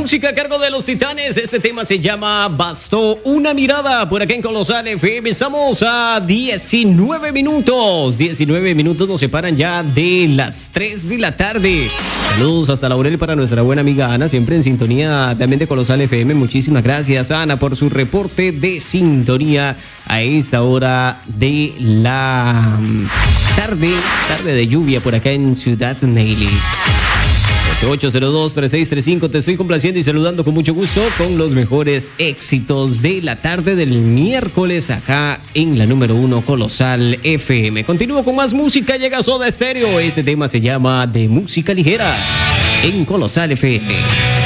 música a cargo de los Titanes. Este tema se llama Bastó una mirada. Por acá en Colosal FM estamos a 19 minutos. 19 minutos nos separan ya de las 3 de la tarde. Saludos hasta Laurel para nuestra buena amiga Ana, siempre en sintonía también de Colosal FM. Muchísimas gracias, Ana, por su reporte de sintonía a esta hora de la tarde de lluvia por acá en Ciudad Neily. 8802-3635, te estoy complaciendo y saludando con mucho gusto con los mejores éxitos de la tarde del miércoles acá en la número 1 Colosal FM. Continúo con más música, llega Soda Stereo. Este tema se llama De Música Ligera en Colosal FM.